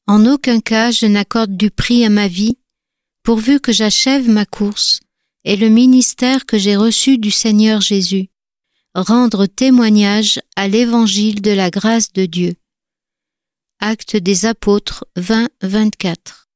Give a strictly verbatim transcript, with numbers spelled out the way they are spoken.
En aucun cas je n'accorde du prix à ma vie, pourvu que j'achève ma course et le ministère que j'ai reçu du Seigneur Jésus, rendre témoignage à l'évangile de la grâce de Dieu. Actes des Apôtres vingt, vingt-quatre.